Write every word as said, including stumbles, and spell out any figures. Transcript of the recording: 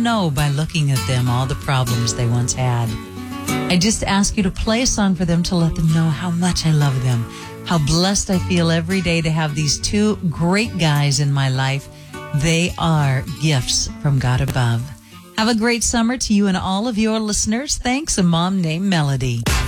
know by looking at them all the problems they once had. I just ask you to play a song for them to let them know how much I love them, how blessed I feel every day to have these two great guys in my life. They are gifts from God above. Have a great summer to you and all of your listeners. Thanks, a mom named Melody.